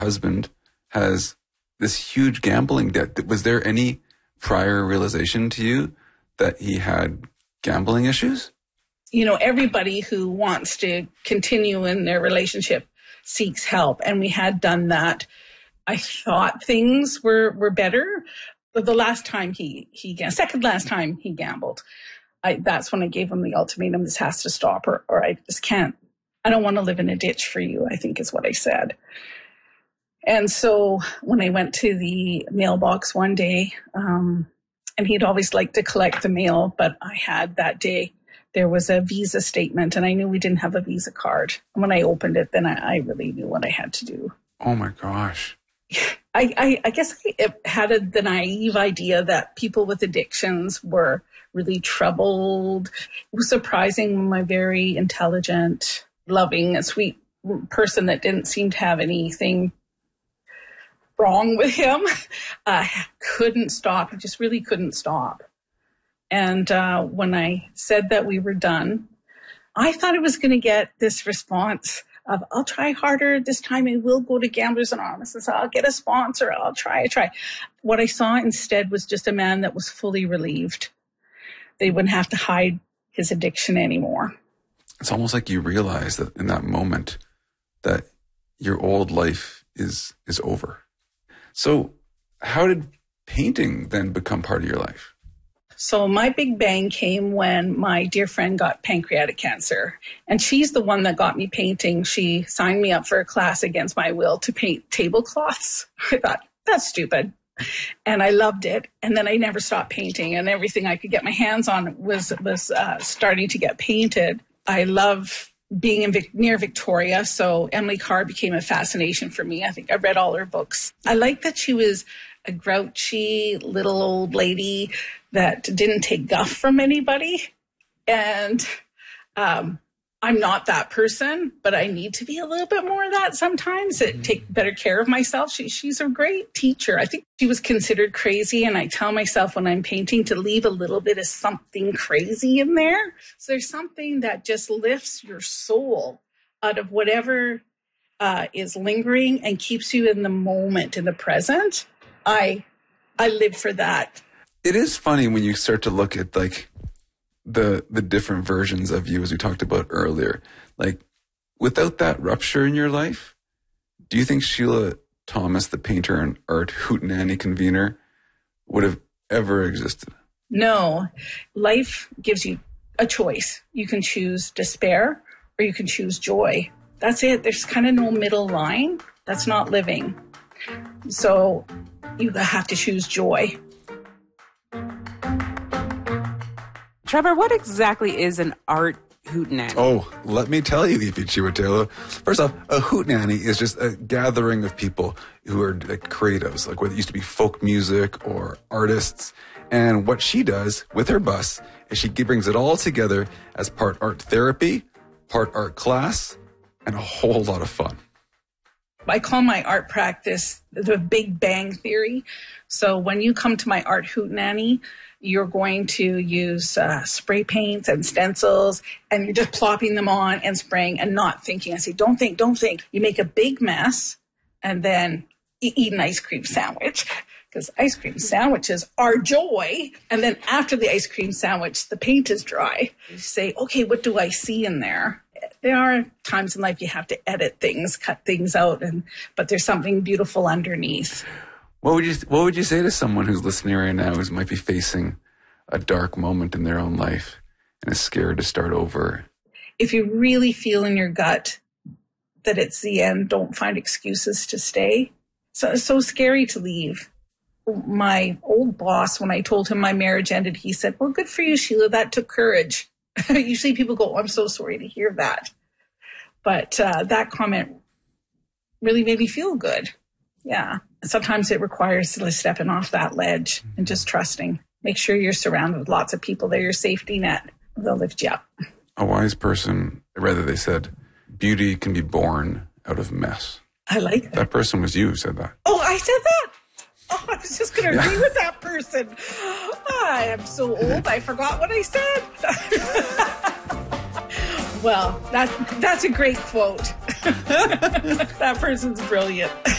husband has this huge gambling debt. Was there any prior realization to you that he had gambling issues? You know, everybody who wants to continue in their relationship seeks help. And we had done that. I thought things were better. But the last time second last time he gambled, that's when I gave him the ultimatum, this has to stop or I just can't. I don't want to live in a ditch for you, I think is what I said. And so when I went to the mailbox one day, and he'd always liked to collect the mail, but I had that day, there was a Visa statement and I knew we didn't have a Visa card. And when I opened it, then I really knew what I had to do. Oh my gosh. I guess I had the naive idea that people with addictions were really troubled. It was surprising when my very intelligent, loving, and sweet person that didn't seem to have anything wrong with him couldn't stop. He just really couldn't stop. And when I said that we were done, I thought I was going to get this response of, I'll try harder this time. I will go to Gamblers Anonymous and so I'll get a sponsor. I'll try. What I saw instead was just a man that was fully relieved. They wouldn't have to hide his addiction anymore. It's almost like you realize that in that moment that your old life is over. So how did painting then become part of your life? So my big bang came when my dear friend got pancreatic cancer. And she's the one that got me painting. She signed me up for a class against my will to paint tablecloths. I thought, that's stupid. And I loved it. And then I never stopped painting. And everything I could get my hands on was starting to get painted. I love being near Victoria. So Emily Carr became a fascination for me. I think I read all her books. I like that she was a grouchy little old lady that didn't take guff from anybody. And I'm not that person, but I need to be a little bit more of that sometimes, to take better care of myself. She's a great teacher. I think she was considered crazy. And I tell myself when I'm painting to leave a little bit of something crazy in there. So there's something that just lifts your soul out of whatever is lingering and keeps you in the moment, in the present. I live for that. It is funny when you start to look at like the different versions of you, as we talked about earlier. Like, without that rupture in your life, do you think Sheila Thomas, the painter and art hootenanny convener, would have ever existed? No. Life gives you a choice. You can choose despair or you can choose joy. That's it. There's kind of no middle line. That's not living. So you have to choose joy. Trevor, what exactly is an art hootenanny? Oh, let me tell you, Leafy Chiwetelwa. First off, a hootenanny is just a gathering of people who are like creatives, like whether it used to be folk music or artists. And what she does with her bus is she brings it all together as part art therapy, part art class, and a whole lot of fun. I call my art practice the Big Bang Theory. So when you come to my art hootenanny, you're going to use spray paints and stencils, and you're just plopping them on and spraying and not thinking. I say, don't think. You make a big mess, and then you eat an ice cream sandwich, because ice cream sandwiches are joy. And then after the ice cream sandwich, the paint is dry. You say, okay, what do I see in there? There are times in life you have to edit things, cut things out, but there's something beautiful underneath. What would you say to someone who's listening right now who might be facing a dark moment in their own life and is scared to start over? If you really feel in your gut that it's the end, don't find excuses to stay. So it's so scary to leave. My old boss, when I told him my marriage ended, he said, well, good for you, Sheila. That took courage. Usually people go, oh, I'm so sorry to hear that. But that comment really made me feel good. Yeah. Sometimes it requires stepping off that ledge and just trusting. Make sure you're surrounded with lots of people. They're your safety net. They'll lift you up. A wise person, rather they said, beauty can be born out of mess. I like that. That person was you who said that. Oh, I said that? Oh, I was just going to agree with that person. I am so old, I forgot what I said. Well, that's a great quote. That person's brilliant.